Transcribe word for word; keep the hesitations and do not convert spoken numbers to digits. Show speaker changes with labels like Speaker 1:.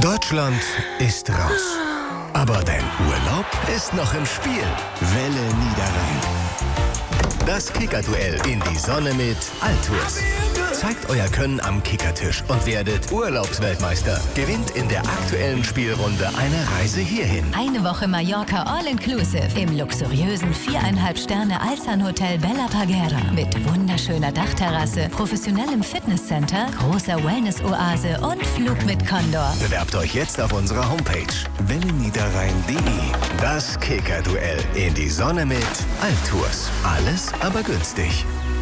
Speaker 1: Deutschland ist raus. Aber dein Urlaub ist noch im Spiel. Welle Niederrhein. Das Kickerduell in die Sonne mit Altours. Zeigt euer Können am Kickertisch und werdet Urlaubsweltmeister. Gewinnt in der aktuellen Spielrunde eine Reise hierhin.
Speaker 2: Eine Woche Mallorca All-Inclusive im luxuriösen viereinhalb Sterne Alsan-Hotel Bella Parguera mit wunderschöner Dachterrasse, professionellem Fitnesscenter, großer Wellness-Oase und Flug mit Condor.
Speaker 1: Bewerbt euch jetzt auf unserer Homepage welle niederrhein punkt de. Das Kickerduell in die Sonne mit Altours. Alles aber günstig.